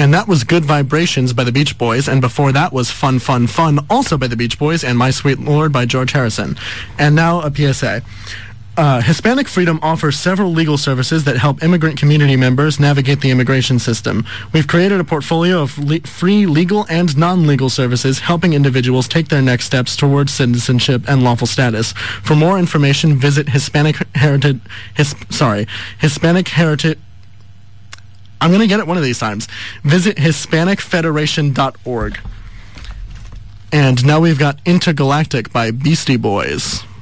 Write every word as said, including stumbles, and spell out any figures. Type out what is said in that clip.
And that was Good Vibrations by the Beach Boys, and before that was Fun, Fun, Fun, also by the Beach Boys, and My Sweet Lord by George Harrison. And now a P S A. Uh, Hispanic Freedom offers several legal services that help immigrant community members navigate the immigration system. We've created a portfolio of le- free legal and non-legal services helping individuals take their next steps towards citizenship and lawful status. For more information, visit Hispanic Heritage, his, sorry, Hispanic Heritage, I'm going to get it one of these times. Visit hispanic federation dot org. And now we've got Intergalactic by Beastie Boys.